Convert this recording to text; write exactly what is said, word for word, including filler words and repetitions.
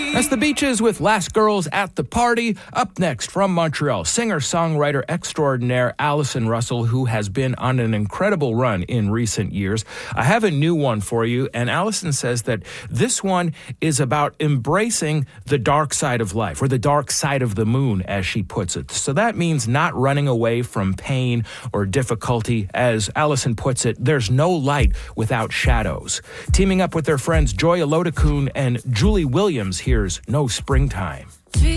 That's the Beaches with Last Girls at the Party. Up next from Montreal, singer-songwriter extraordinaire Allison Russell, who has been on an incredible run in recent years. I have a new one for you, and Allison says that this one is about embracing the dark side of life, or the dark side of the moon, as she puts it. So that means not running away from pain or difficulty. As Allison puts it, there's no light without shadows. Teaming up with their friends Joy Elodokun and Julie Williams, here's No Springtime.